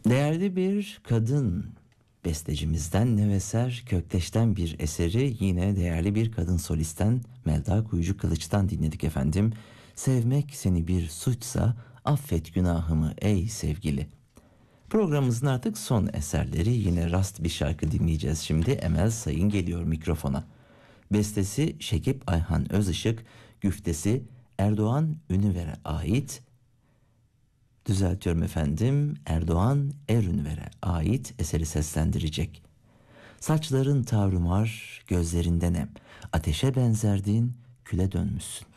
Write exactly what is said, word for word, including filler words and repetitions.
Değerli bir kadın bestecimizden Neveser Kökteş'ten bir eseri, yine değerli bir kadın solistten Melda Kuyucu Kılıç'tan dinledik efendim. Sevmek seni bir suçsa affet günahımı ey sevgili. Programımızın artık son eserleri, yine rast bir şarkı dinleyeceğiz şimdi. Emel Sayın geliyor mikrofona. Bestesi Şekip Ayhan Özışık, güftesi Erdoğan Ünüver'e ait. Düzeltiyorum efendim, Erdoğan Erünver'e ait eseri seslendirecek. Saçların tavrımar, gözlerinden nem, ateşe benzerdin, küle dönmüşsün.